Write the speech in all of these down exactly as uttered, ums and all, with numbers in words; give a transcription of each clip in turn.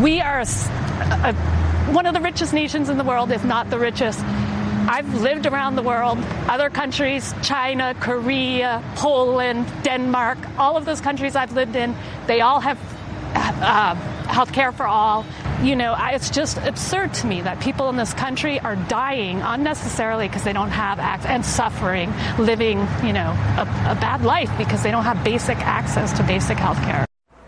we are a, a, one of the richest nations in the world, if not the richest. I've lived around the world, other countries, China, Korea, Poland, Denmark, all of those countries I've lived in, they all have uh, health care for all. You know, it's just absurd to me that people in this country are dying unnecessarily because they don't have access, and suffering, living, you know, a, a bad life because they don't have basic access to basic health care.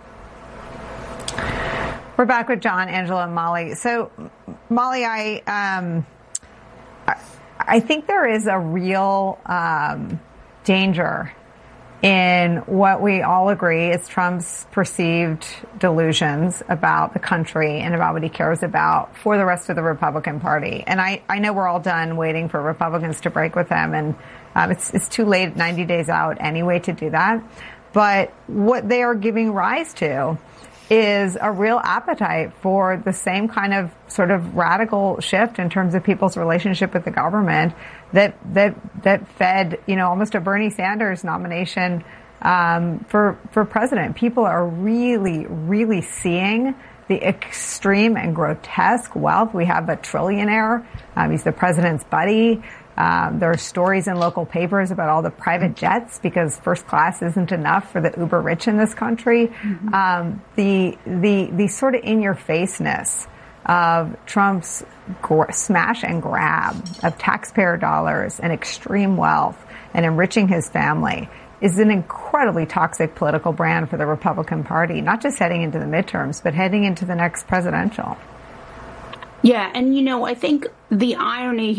We're back with John, Angela, and Molly. So, Molly, I... Um, I think there is a real um, danger in what we all agree is Trump's perceived delusions about the country and about what he cares about for the rest of the Republican Party. And I, I know we're all done waiting for Republicans to break with him, and um, it's, it's too late, ninety days out anyway, to do that. But what they are giving rise to is a real appetite for the same kind of sort of radical shift in terms of people's relationship with the government that that that fed, you know, almost a Bernie Sanders nomination um, for for president. People are really, really seeing the extreme and grotesque wealth. We have a trillionaire. Um, he's the president's buddy. Um, there are stories in local papers about all the private jets because first class isn't enough for the uber rich in this country. Mm-hmm. Um, the the the sort of in your faceness of Trump's gr- smash and grab of taxpayer dollars and extreme wealth and enriching his family is an incredibly toxic political brand for the Republican Party, not just heading into the midterms, but heading into the next presidential. Yeah, and you know, I think the irony